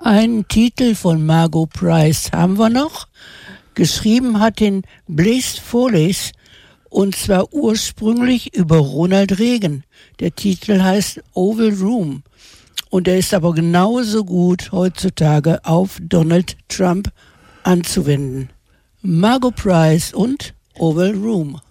Einen Titel von Margot Price haben wir noch. Geschrieben hat ihn Blaise Follis und zwar ursprünglich über Ronald Reagan. Der Titel heißt Oval Room und er ist aber genauso gut heutzutage auf Donald Trump anzuwenden. Margot Price und Oval Room.